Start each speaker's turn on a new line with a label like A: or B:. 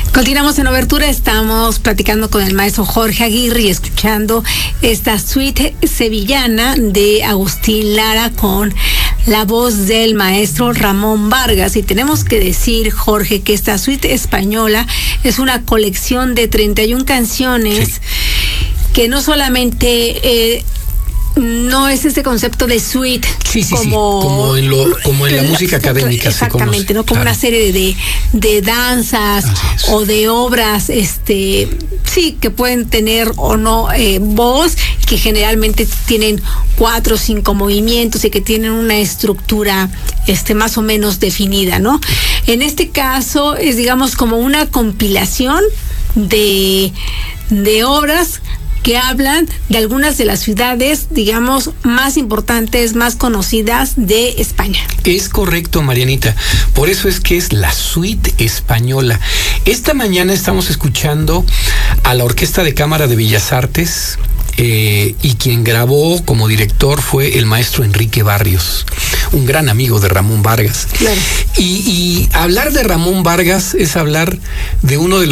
A: Continuamos en Obertura, estamos platicando con el maestro Jorge Aguirre y escuchando esta suite sevillana de Agustín Lara con la voz del maestro Ramón Vargas. Y tenemos que decir, Jorge, que esta suite española es una colección de 31 canciones que no solamente... no es ese concepto de suite
B: como en la música académica
A: exactamente,
B: se conoce,
A: ¿no? Como una serie de danzas o de obras que pueden tener o no voz, que generalmente tienen 4 o 5 movimientos y que tienen una estructura más o menos definida, ¿no? En este caso es, digamos, como una compilación de obras que hablan de algunas de las ciudades, digamos, más importantes, más conocidas de España.
B: Es correcto, Marianita. Por eso es que es la suite española. Esta mañana estamos escuchando a la Orquesta de Cámara de Bellas Artes, y quien grabó como director fue el maestro Enrique Barrios, un gran amigo de Ramón Vargas.
A: Claro.
B: Y hablar de Ramón Vargas es hablar de uno de los